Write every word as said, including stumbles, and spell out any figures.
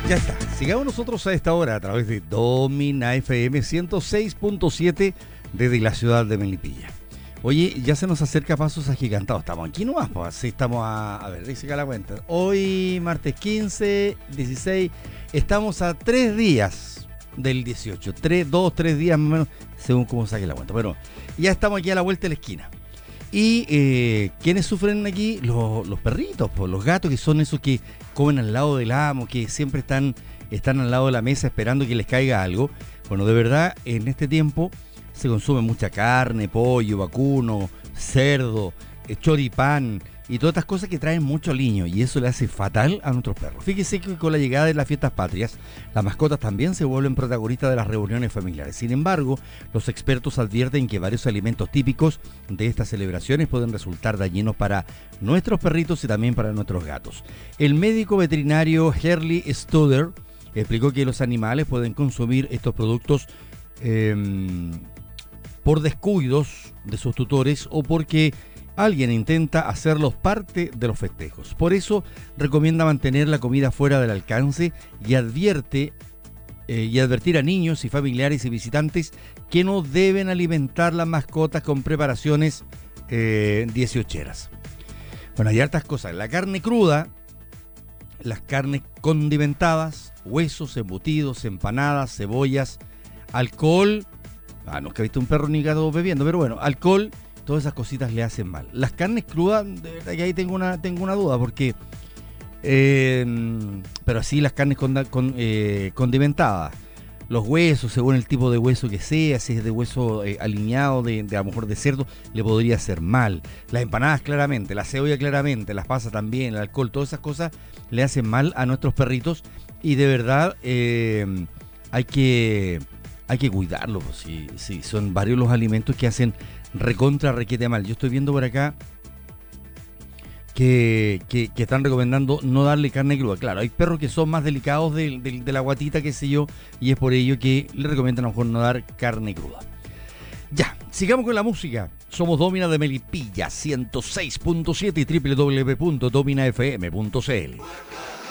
Ya está. Sigamos nosotros a esta hora a través de Domina F M ciento seis punto siete desde la ciudad de Melipilla. Oye, ya se nos acerca Pasos Agigantados. Estamos aquí nomás, pues así estamos a... A ver, dice que la cuenta. Hoy, martes quince, dieciséis, estamos a tres días del dieciocho. Tres, dos, tres días más o menos, según cómo saque la cuenta. Pero ya estamos aquí a la vuelta de la esquina. Y eh, ¿quiénes sufren aquí? Los, los perritos, pues, los gatos, que son esos que comen al lado del amo, que siempre están, están al lado de la mesa esperando que les caiga algo. Bueno, de verdad, en este tiempo se consume mucha carne, pollo, vacuno, cerdo, eh, choripán y todas estas cosas que traen mucho aliño, y eso le hace fatal a nuestros perros. Fíjese que con la llegada de las fiestas patrias, las mascotas también se vuelven protagonistas de las reuniones familiares. Sin embargo, los expertos advierten que varios alimentos típicos de estas celebraciones pueden resultar dañinos para nuestros perritos y también para nuestros gatos. El médico veterinario Herli Studer explicó que los animales pueden consumir estos productos eh, por descuidos de sus tutores o porque alguien intenta hacerlos parte de los festejos. Por eso recomienda mantener la comida fuera del alcance y advierte eh, y advertir a niños y familiares y visitantes que no deben alimentar las mascotas con preparaciones eh, dieciocheras. Bueno, hay hartas cosas. La carne cruda, las carnes condimentadas, huesos, embutidos, empanadas, cebollas, alcohol. Ah, no es que he visto un perro ni gato bebiendo, pero bueno, alcohol. Todas esas cositas le hacen mal. Las carnes crudas, de verdad que ahí tengo una, tengo una duda, porque... Eh, pero así las carnes con, con, eh, condimentadas. Los huesos, según el tipo de hueso que sea, si es de hueso eh, alineado, de, de a lo mejor de cerdo, le podría hacer mal. Las empanadas claramente, la cebolla claramente, las pasas también, el alcohol, todas esas cosas le hacen mal a nuestros perritos. Y de verdad eh, hay que... Hay que cuidarlos, sí, sí, son varios los alimentos que hacen recontra requete mal. Yo estoy viendo por acá que, que, que están recomendando no darle carne cruda. Claro, hay perros que son más delicados de, de, de la guatita, qué sé yo, y es por ello que le recomiendan a lo mejor no dar carne cruda. Ya, sigamos con la música. Somos Domina de Melipilla ciento seis punto siete y doble u doble u doble u punto domina f m punto c l.